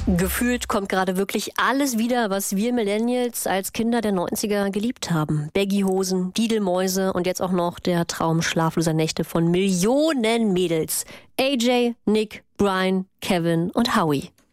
Gefühlt kommt gerade wirklich alles wieder, was wir Millennials als Kinder der 90er geliebt haben. Baggy-Hosen, Diedelmäuse und jetzt auch noch der Traum schlafloser Nächte von Millionen Mädels. AJ, Nick, Brian, Kevin und Howie.